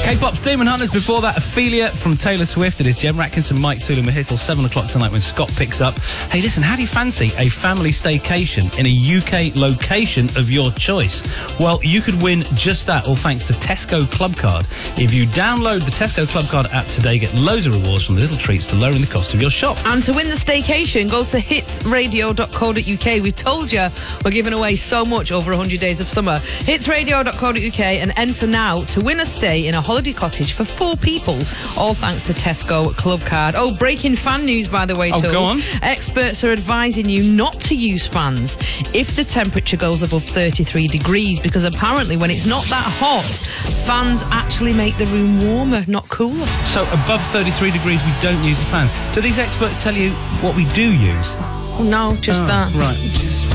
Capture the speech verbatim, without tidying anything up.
K-pop's Demon Hunters. Before that, Ophelia from Taylor Swift. It is Jem Ratkins and Mike Tooley. We're here till seven o'clock tonight when Scott picks up. Hey, listen, how do you fancy a family staycation in a U K location of your choice? Well, you could win just that, all thanks to Tesco Club Card. If you download the Tesco Club Card app today, get loads of rewards from the little treats to lowering the cost of your shop. And to win the staycation, go to hits radio dot co dot uk. We told you we're giving away so much over one hundred days of summer. hits radio dot co dot uk and enter now to win a stay in a holiday cottage for four people, all thanks to Tesco Club Card. Oh, breaking fan news, by the way, Oh, Tools. go on. Experts are advising you not to use fans if the temperature goes above thirty-three degrees, because apparently when it's not that hot, fans actually make the room warmer, not cooler. So above thirty-three degrees, we don't use the fan. Do these experts tell you what we do use? Oh, no, just Oh, that. Right.